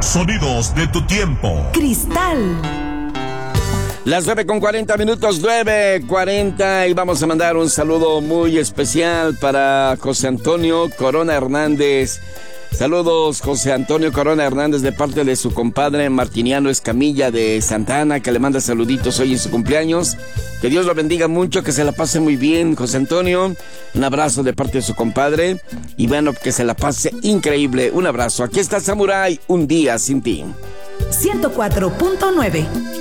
Sonidos de tu tiempo. Cristal. Las 9:40, 9:40, y vamos a mandar un saludo muy especial para José Antonio Corona Hernández. Saludos, José Antonio Corona Hernández, de parte de su compadre Martiniano Escamilla de Santa Ana, que le manda saluditos hoy en su cumpleaños. Que Dios lo bendiga mucho, que se la pase muy bien, José Antonio. Un abrazo de parte de su compadre. Y bueno, que se la pase increíble. Un abrazo. Aquí está Samurai, Un Día Sin Ti. 104.9